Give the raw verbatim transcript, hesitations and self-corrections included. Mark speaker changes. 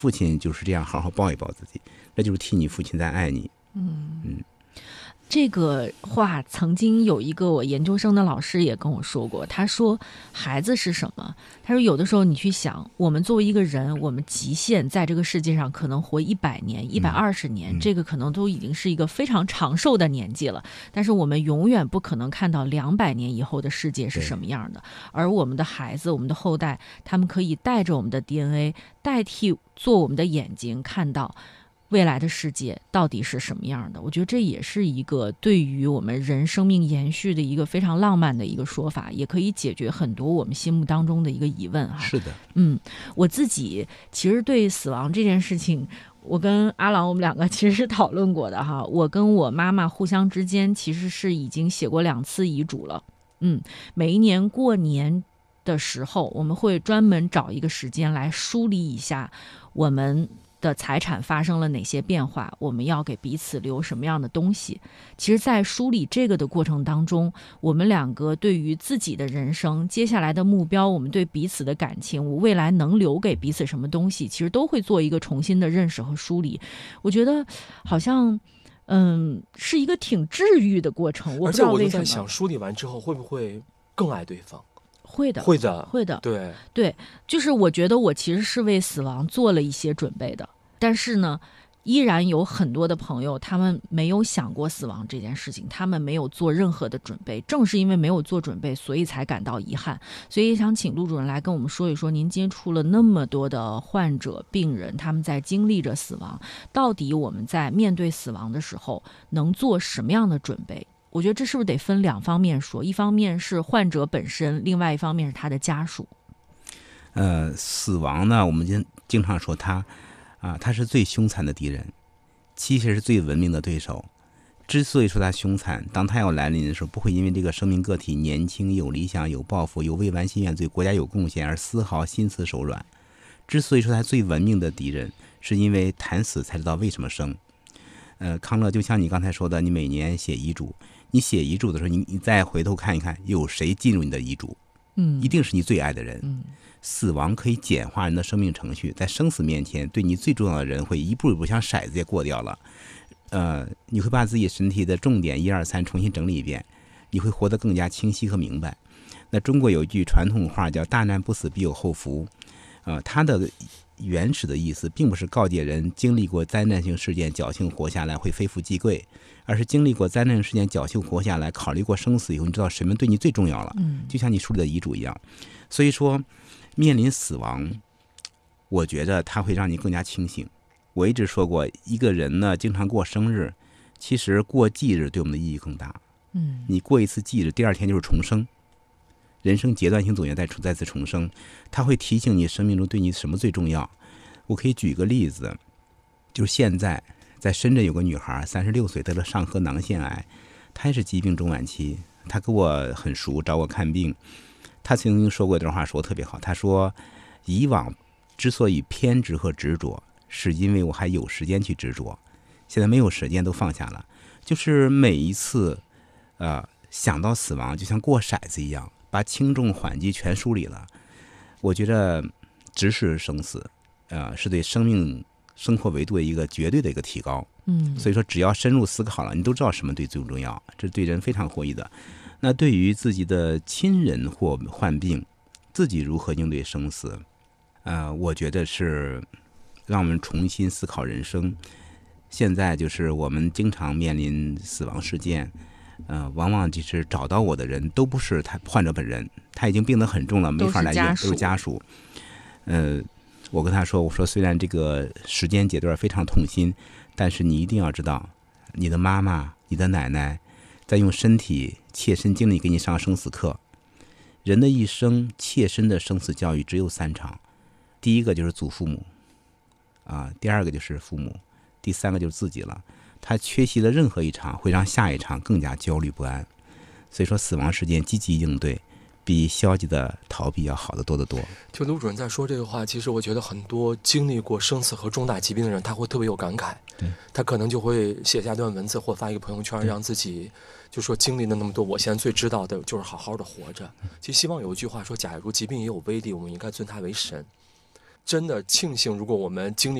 Speaker 1: 父亲就是这样好好抱一抱自己，那就是替你父亲在爱你。
Speaker 2: 嗯
Speaker 1: 嗯，
Speaker 2: 这个话曾经有一个我研究生的老师也跟我说过，他说孩子是什么？他说有的时候你去想，我们作为一个人，我们极限在这个世界上可能活一百年、一百二十年、
Speaker 1: 嗯，
Speaker 2: 这个可能都已经是一个非常长寿的年纪了。但是我们永远不可能看到两百年以后的世界是什么样的。而我们的孩子、我们的后代，他们可以带着我们的 D N A， 代替做我们的眼睛，看到未来的世界到底是什么样的。我觉得这也是一个对于我们人生命延续的一个非常浪漫的一个说法，也可以解决很多我们心目当中的一个疑问哈。
Speaker 1: 是的，
Speaker 2: 嗯，我自己其实对死亡这件事情，我跟阿郎我们两个其实是讨论过的哈。我跟我妈妈互相之间其实是已经写过两次遗嘱了。嗯，每一年过年的时候，我们会专门找一个时间来梳理一下我们的财产发生了哪些变化，我们要给彼此留什么样的东西。其实在梳理这个的过程当中，我们两个对于自己的人生接下来的目标，我们对彼此的感情，我未来能留给彼此什么东西，其实都会做一个重新的认识和梳理。我觉得好像嗯是一个挺治愈的过程，我不知道为什么。
Speaker 3: 而且我就在想，梳理完之后会不会更爱对方？
Speaker 2: 会的，
Speaker 3: 会的，
Speaker 2: 会的，
Speaker 3: 对
Speaker 2: 对，就是我觉得我其实是为死亡做了一些准备的，但是呢，依然有很多的朋友他们没有想过死亡这件事情，他们没有做任何的准备，正是因为没有做准备，所以才感到遗憾。所以想请陆主任来跟我们说一说，您接触了那么多的患者、病人，他们在经历着死亡，到底我们在面对死亡的时候能做什么样的准备？我觉得这是不是得分两方面说，一方面是患者本身，另外一方面是他的家属。
Speaker 1: 呃，死亡呢，我们经经常说他啊，他是最凶残的敌人，其实是最文明的对手。之所以说他凶残，当他要来临的时候，不会因为这个生命个体年轻、有理想、有抱负、有未完心愿、对国家有贡献而丝毫心慈手软。之所以说他最文明的敌人，是因为谈死才知道为什么生。呃，康乐就像你刚才说的，你每年写遗嘱，你写遗嘱的时候，你你再回头看一看，有谁进入你的遗嘱？
Speaker 2: 嗯，
Speaker 1: 一定是你最爱的人。
Speaker 2: 嗯，
Speaker 1: 死亡可以简化人的生命程序，在生死面前，对你最重要的人会一步一步像骰子也过掉了。呃，你会把自己身体的重点一二三重新整理一遍，你会活得更加清晰和明白。那中国有一句传统话叫"大难不死必有后福"，呃，它的原始的意思并不是告诫人经历过灾难性事件侥幸活下来会非富即贵，而是经历过灾难性事件侥幸活下来，考虑过生死以后，你知道什么对你最重要了。
Speaker 2: 嗯，
Speaker 1: 就像你书里的遗嘱一样。所以说，面临死亡，我觉得它会让你更加清醒。我一直说过，一个人呢，经常过生日，其实过忌日对我们的意义更大。
Speaker 2: 嗯，
Speaker 1: 你过一次忌日，第二天就是重生。人生阶段性总结再再次重生，它会提醒你生命中对你什么最重要。我可以举一个例子，就是现在在深圳有个女孩，三十六岁得了上颌囊腺癌，她也是疾病中晚期，她跟我很熟，找我看病。她曾经说过一段话，说得特别好。她说，以往之所以偏执和执着，是因为我还有时间去执着，现在没有时间都放下了。就是每一次，呃，想到死亡，就像过骰子一样，把轻重缓急全梳理了。我觉得直视生死，呃，是对生命生活维度的一个绝对的一个提高。
Speaker 2: 嗯，
Speaker 1: 所以说，只要深入思考了，你都知道什么对最重要，这是对人非常获益的。那对于自己的亲人或患病，自己如何应对生死，呃，我觉得是让我们重新思考人生。现在就是我们经常面临死亡事件，呃，往往就是找到我的人都不是他患者本人，他已经病得很重了，没法来院，都是家属。呃，我跟他说，我说虽然这个时间阶段非常痛心，但是你一定要知道，你的妈妈、你的奶奶在用身体切身经历给你上生死课。人的一生切身的生死教育只有三场，第一个就是祖父母，啊，第二个就是父母，第三个就是自己了。他缺席了任何一场，会让下一场更加焦虑不安。所以说，死亡事件积极应对，比消极的逃避要好得多得多。
Speaker 3: 就卢主任在说这个话，其实我觉得很多经历过生死和重大疾病的人，他会特别有感慨。
Speaker 1: 对，
Speaker 3: 他可能就会写下段文字或发一个朋友圈，让自己就说经历了那么多，我现在最知道的就是好好的活着。其实希望有一句话说，假如疾病也有威力，我们应该尊它为神。 真的庆幸，如果我们经历